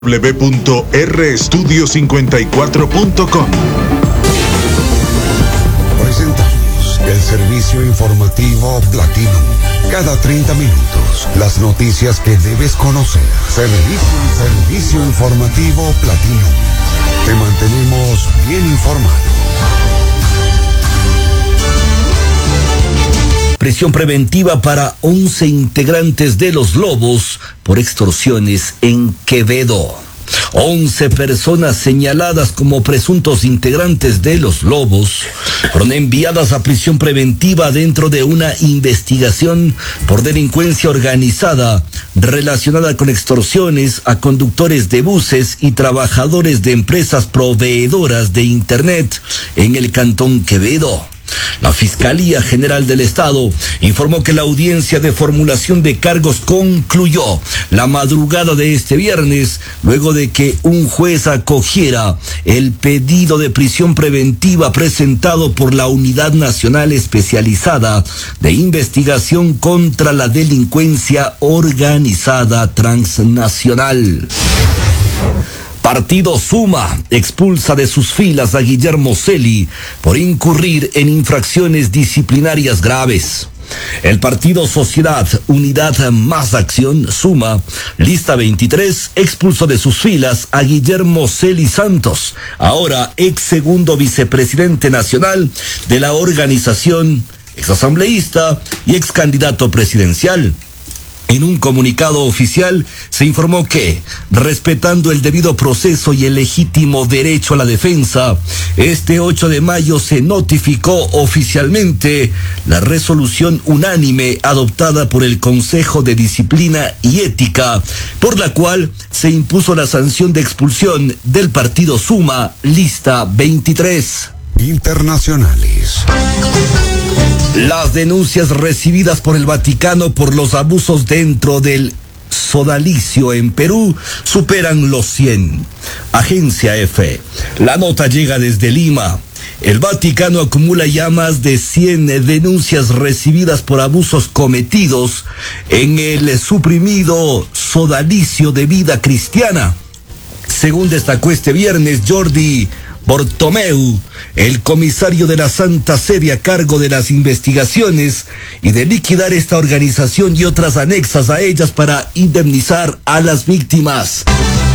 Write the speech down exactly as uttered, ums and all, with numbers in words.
w w w punto r estudio cincuenta y cuatro punto com. Presentamos el servicio informativo Platinum. Cada treinta minutos, las noticias que debes conocer. Servicio, servicio informativo Platinum. Te mantenemos bien informado. Prisión preventiva para once integrantes de Los Lobos por extorsiones en Quevedo. once personas señaladas como presuntos integrantes de Los Lobos fueron enviadas a prisión preventiva dentro de una investigación por delincuencia organizada relacionada con extorsiones a conductores de buses y trabajadores de empresas proveedoras de Internet en el Cantón Quevedo. La Fiscalía General del Estado informó que la audiencia de formulación de cargos concluyó la madrugada de este viernes, luego de que un juez acogiera el pedido de prisión preventiva presentado por la Unidad Nacional Especializada de Investigación contra la Delincuencia Organizada Transnacional. Partido Suma expulsa de sus filas a Guillermo Celi por incurrir en infracciones disciplinarias graves. El Partido Sociedad Unidad Más Acción, Suma, lista veintitrés, expulsó de sus filas a Guillermo Celi Santos, ahora ex segundo vicepresidente nacional de la organización, ex asambleísta y ex candidato presidencial. En un comunicado oficial se informó que, respetando el debido proceso y el legítimo derecho a la defensa, este ocho de mayo se notificó oficialmente la resolución unánime adoptada por el Consejo de Disciplina y Ética, por la cual se impuso la sanción de expulsión del Partido Suma, lista veintitrés. Internacionales. Las denuncias recibidas por el Vaticano por los abusos dentro del sodalicio en Perú superan los cien. Agencia F. La nota llega desde Lima. El Vaticano acumula ya más de cien denuncias recibidas por abusos cometidos en el suprimido sodalicio de vida cristiana. Según destacó este viernes Jordi Bortomeu, el comisario de la Santa Sede a cargo de las investigaciones y de liquidar esta organización y otras anexas a ellas para indemnizar a las víctimas.